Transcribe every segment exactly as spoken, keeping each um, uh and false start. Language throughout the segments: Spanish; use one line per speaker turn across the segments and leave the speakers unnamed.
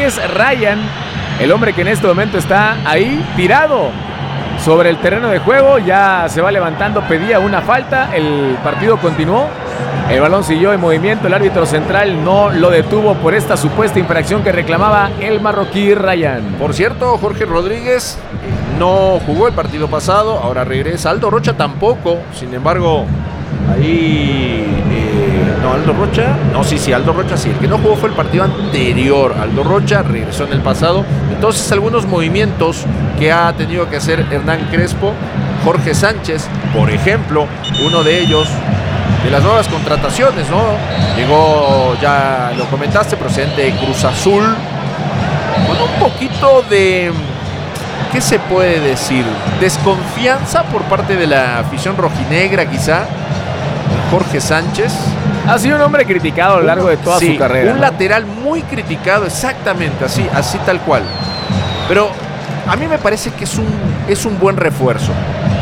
Rodríguez, Ryan, el hombre que en este momento está ahí tirado sobre el terreno de juego, ya se va levantando, pedía una falta, el partido continuó, el balón siguió en movimiento, el árbitro central no lo detuvo por esta supuesta infracción que reclamaba el marroquí Ryan.
Por cierto, Jorge Rodríguez no jugó el partido pasado, ahora regresa. Aldo Rocha tampoco, sin embargo, ahí... Eh, no, Aldo Rocha, no, sí, sí, Aldo Rocha sí, el que no jugó fue el partido anterior. Aldo Rocha regresó en el pasado. Entonces, algunos movimientos que ha tenido que hacer Hernán Crespo. Jorge Sánchez, por ejemplo, uno de ellos, de las nuevas contrataciones, ¿no? Llegó, ya lo comentaste, procedente de Cruz Azul, con un poquito de, ¿qué se puede decir? Desconfianza por parte de la afición rojinegra, quizá. Jorge Sánchez.
Ha sido un hombre criticado a lo largo de toda
sí,
su carrera.
Un
¿no?
lateral muy criticado, exactamente, así, así tal cual. Pero a mí me parece que es un, es un buen refuerzo.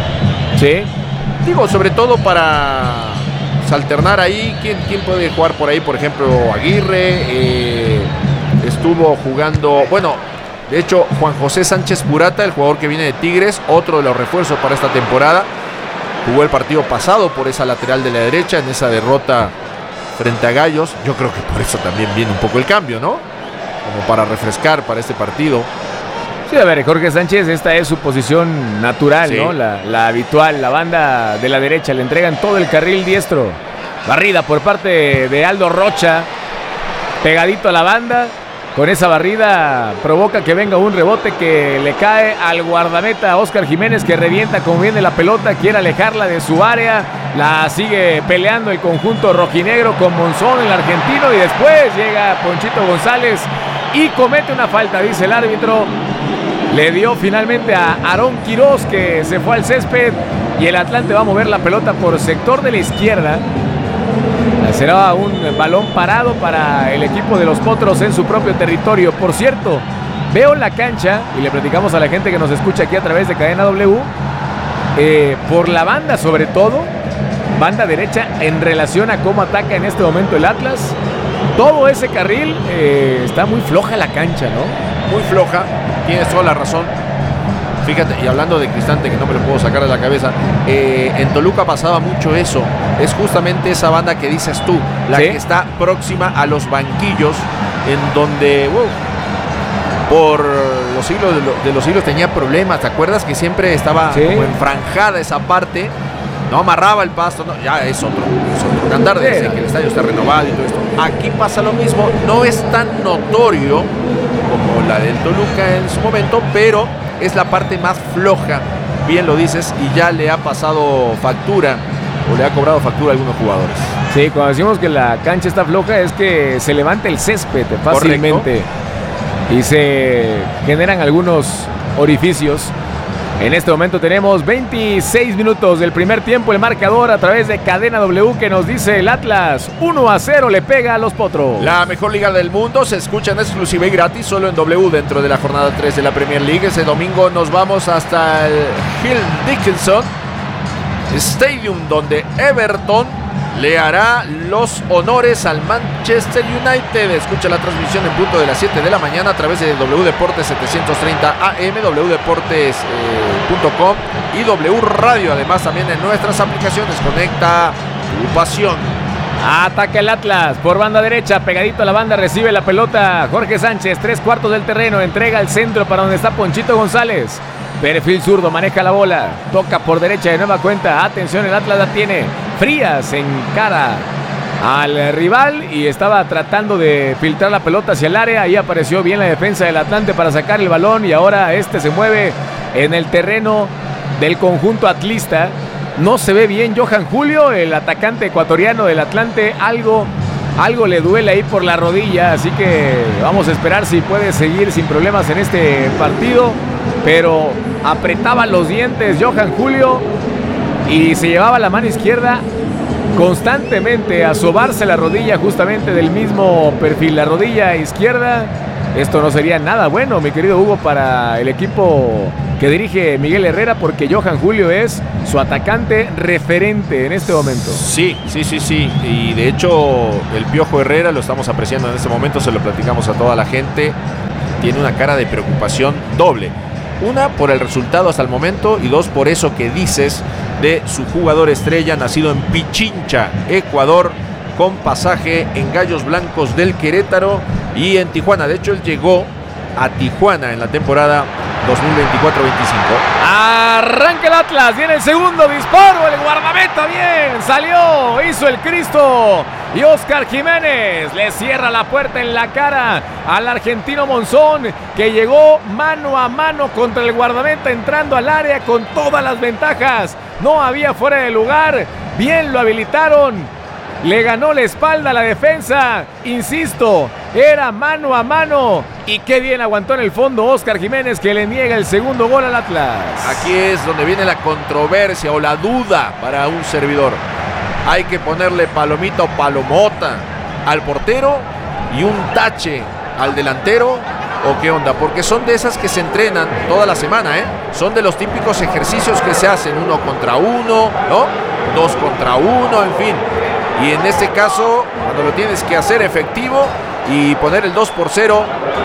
Sí.
Digo, sobre todo para alternar ahí. ¿Quién, quién puede jugar por ahí? Por ejemplo, Aguirre. Eh, estuvo jugando, bueno, de hecho, Juan José Sánchez Purata, el jugador que viene de Tigres, otro de los refuerzos para esta temporada. Jugó el partido pasado por esa lateral de la derecha, en esa derrota frente a Gallos. Yo creo que por eso también viene un poco el cambio, ¿no? Como para refrescar para este partido.
Sí, a ver, Jorge Sánchez, esta es su posición natural, sí. ¿no? La, la habitual, la banda de la derecha, le entregan todo el carril diestro. Barrida por parte de Aldo Rocha, pegadito a la banda. Con esa barrida provoca que venga un rebote que le cae al guardameta Óscar Jiménez, que revienta como viene la pelota, quiere alejarla de su área, la sigue peleando el conjunto rojinegro con Monzón, el argentino, y después llega Ponchito González y comete una falta, dice el árbitro. Le dio finalmente a Aarón Quirós, que se fue al césped, y el Atlante va a mover la pelota por sector de la izquierda. Será un balón parado para el equipo de los Potros en su propio territorio. Por cierto, veo la cancha, y le platicamos a la gente que nos escucha aquí a través de Cadena W, eh, por la banda sobre todo, banda derecha, en relación a cómo ataca en este momento el Atlas. Todo ese carril, eh, está muy floja la cancha, ¿no?
Muy floja, tienes toda la razón. Fíjate, y hablando de Cristante, que no me lo puedo sacar de la cabeza, eh, en Toluca pasaba mucho eso. Es justamente esa banda que dices tú, la ¿sí? que está próxima a los banquillos, en donde uh, por los siglos de, lo, de los siglos tenía problemas. ¿Te acuerdas que siempre estaba ¿sí? como enfranjada esa parte? No amarraba el pasto, no, ya es otro, es otro cantar de sí. que el estadio está renovado y todo esto. Aquí pasa lo mismo, no es tan notorio como la del Toluca en su momento, pero es la parte más floja, bien lo dices, y ya le ha pasado factura, o le ha cobrado factura a algunos jugadores.
Sí, cuando decimos que la cancha está floja es que se levanta el césped fácilmente. Correcto. Y se generan algunos orificios. En este momento tenemos veintiséis minutos del primer tiempo, el marcador a través de Cadena W, que nos dice el Atlas uno a cero le pega a los Potros.
La mejor liga del mundo se escucha en exclusiva y gratis solo en W dentro de la jornada tres de la Premier League. Ese domingo nos vamos hasta el Hill Dickinson Stadium, donde Everton le hará los honores al Manchester United. Escucha la transmisión en punto de las siete de la mañana a través de W Deportes setecientos treinta A M, w deportes punto com y W Radio. Además, también en nuestras aplicaciones. Conecta tu pasión.
Ataca el Atlas por banda derecha, pegadito a la banda, recibe la pelota Jorge Sánchez, tres cuartos del terreno, entrega al centro para donde está Ponchito González. Perfil zurdo, maneja la bola, toca por derecha de nueva cuenta. Atención, el Atlas la tiene. Frías encara al rival y estaba tratando de filtrar la pelota hacia el área. Ahí apareció bien la defensa del Atlante para sacar el balón, y ahora este se mueve en el terreno del conjunto atlista. No se ve bien Johan Julio, el atacante ecuatoriano del Atlante. Algo, algo le duele ahí por la rodilla, así que vamos a esperar si puede seguir sin problemas en este partido. Pero apretaba los dientes Johan Julio y se llevaba la mano izquierda constantemente a sobarse la rodilla, justamente del mismo perfil, la rodilla izquierda. Esto no sería nada bueno, mi querido Hugo, para el equipo que dirige Miguel Herrera, porque Johan Julio es su atacante referente en este momento.
Sí, sí, sí, sí. Y de hecho, el Piojo Herrera lo estamos apreciando en este momento, se lo platicamos a toda la gente. tiene una cara de preocupación doble. Una, por el resultado hasta el momento, y dos, por eso que dices de su jugador estrella, nacido en Pichincha, Ecuador, con pasaje en Gallos Blancos del Querétaro y en Tijuana. De hecho, él llegó a Tijuana en la temporada dos mil veinticuatro veinticinco.
Arranca el Atlas, viene el segundo disparo, el guardameta bien, salió, hizo el Cristo y Óscar Jiménez le cierra la puerta en la cara al argentino Monzón, que llegó mano a mano contra el guardameta entrando al área con todas las ventajas, no había fuera de lugar, bien lo habilitaron. Le ganó la espalda a la defensa, insisto, era mano a mano y qué bien aguantó en el fondo Óscar Jiménez, que le niega el segundo gol al Atlas.
Aquí es donde viene la controversia o la duda para un servidor. Hay que ponerle palomita o palomota al portero y un tache al delantero, o qué onda, porque son de esas que se entrenan toda la semana, ¿eh? Son de los típicos ejercicios que se hacen uno contra uno, ¿no? Dos contra uno, en fin. Y en este caso, cuando lo tienes que hacer efectivo y poner el dos por cero,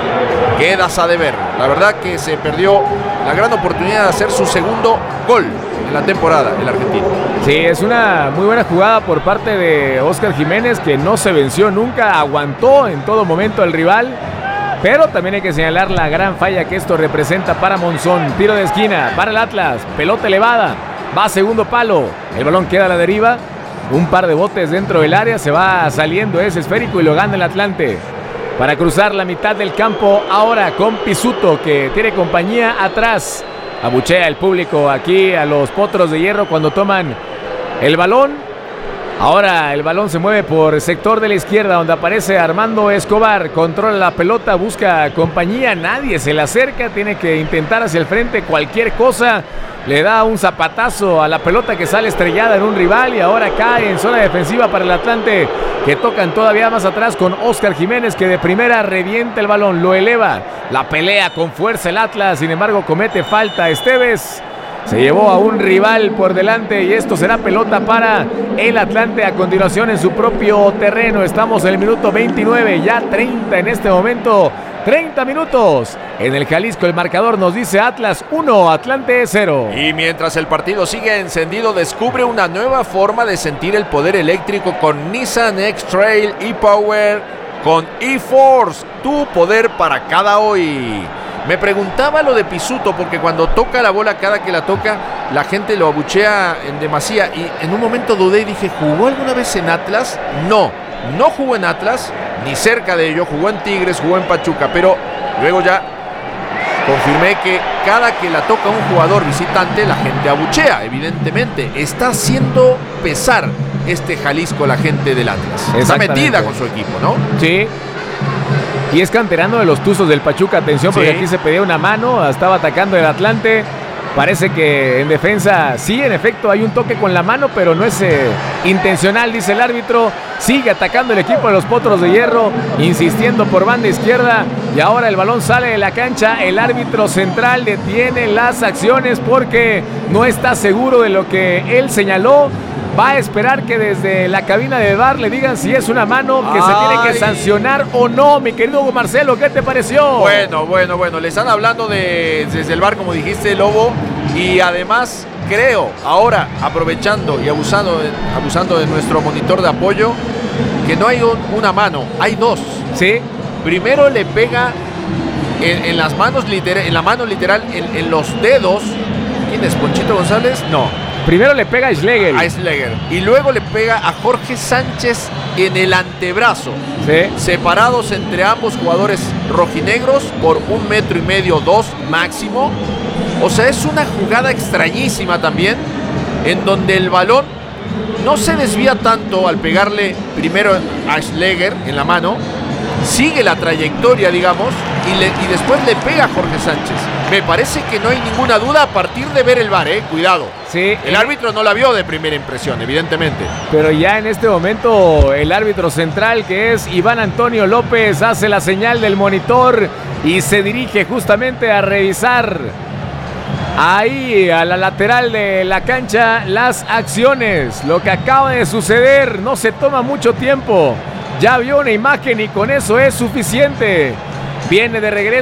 quedas a deber. La verdad que se perdió la gran oportunidad de hacer su segundo gol en la temporada, el argentino.
Sí, es una muy buena jugada por parte de Óscar Jiménez, que no se venció nunca, aguantó en todo momento al rival. Pero también hay que señalar la gran falla que esto representa para Monzón. Tiro de esquina para el Atlas, pelota elevada, va a segundo palo, el balón queda a la deriva. Un par de botes dentro del área, se va saliendo ese esférico y lo gana el Atlante. Para cruzar la mitad del campo ahora con Pisuto, que tiene compañía atrás. Abuchea el público aquí a los Potros de Hierro cuando toman el balón. Ahora el balón se mueve por sector de la izquierda, donde aparece Armando Escobar. Controla la pelota, busca compañía, nadie se le acerca, tiene que intentar hacia el frente cualquier cosa. Le da un zapatazo a la pelota que sale estrellada en un rival y ahora cae en zona defensiva para el Atlante, que tocan todavía más atrás con Óscar Jiménez, que de primera revienta el balón, lo eleva, la pelea con fuerza el Atlas, sin embargo comete falta Esteves. Se llevó a un rival por delante y esto será pelota para el Atlante a continuación en su propio terreno. Estamos en el minuto veintinueve, ya treinta en este momento. treinta minutos en el Jalisco. El marcador nos dice Atlas uno, Atlante cero.
Y mientras el partido sigue encendido, descubre una nueva forma de sentir el poder eléctrico con Nissan X-Trail e-Power con e-Force. Tu poder para cada hoy. Me preguntaba lo de Pisuto, porque cuando toca la bola, cada que la toca, la gente lo abuchea en demasía. Y en un momento dudé y dije, ¿jugó alguna vez en Atlas? No, no jugó en Atlas, ni cerca de ello. Jugó en Tigres, jugó en Pachuca, pero luego ya confirmé que cada que la toca un jugador visitante, la gente abuchea, evidentemente. Está haciendo pesar este Jalisco la gente del Atlas. Está metida con su equipo, ¿no?
Sí. Y es canterano de los Tuzos del Pachuca. Atención, porque sí, aquí se pedía una mano. Estaba atacando el Atlante. Parece que en defensa, sí, en efecto, hay un toque con la mano, pero no es eh, intencional, dice el árbitro. Sigue atacando el equipo de los Potros de Hierro, insistiendo por banda izquierda. Y ahora el balón sale de la cancha. El árbitro central detiene las acciones porque no está seguro de lo que él señaló. Va a esperar que desde la cabina de V A R le digan si es una mano que Ay. se tiene que sancionar o no. Mi querido Hugo Marcelo, ¿qué te pareció?
Bueno, bueno, bueno. Le están hablando de, desde el V A R, como dijiste, Lobo. Y además, creo, ahora, aprovechando y abusando de, abusando de nuestro monitor de apoyo, que no hay un, una mano, hay dos.
¿Sí?
Primero le pega en, en las manos, literal, en la mano literal, en, en los dedos. ¿Quién es? ¿Ponchito González?
No. Primero le pega a Schlegel.
A Schlegel. Y luego le pega a Jorge Sánchez en el antebrazo.
Sí.
Separados entre ambos jugadores rojinegros por un metro y medio, dos máximo. O sea, es una jugada extrañísima también, en donde el balón no se desvía tanto al pegarle primero a Schlegel en la mano. Sigue la trayectoria, digamos, y, le, y después le pega a Jorge Sánchez. Me parece que no hay ninguna duda a partir de ver el V A R, ¿eh? Cuidado.
Sí,
el árbitro no la vio de primera impresión, evidentemente.
Pero ya en este momento el árbitro central, que es Iván Antonio López, hace la señal del monitor y se dirige justamente a revisar ahí a la lateral de la cancha las acciones. Lo que acaba de suceder no se toma mucho tiempo. Ya vio una imagen y con eso es suficiente. Viene de regreso